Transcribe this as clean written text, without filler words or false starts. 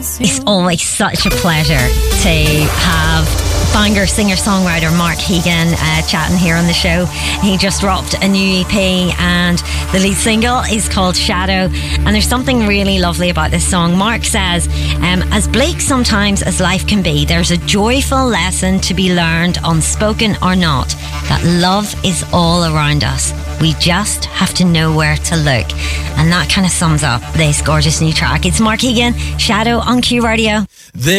It's always such a pleasure to have banger singer-songwriter Mark Hegan chatting here on the show. He just dropped a new EP and the lead single is called Shadow, and there's something really lovely about this song. Mark says, as bleak sometimes as life can be, there's a joyful lesson to be learned, unspoken or not, that love is all around us. We just have to know where to look. And that kind of sums up this gorgeous new track. It's Mark Hegan, Shadow on Q Radio.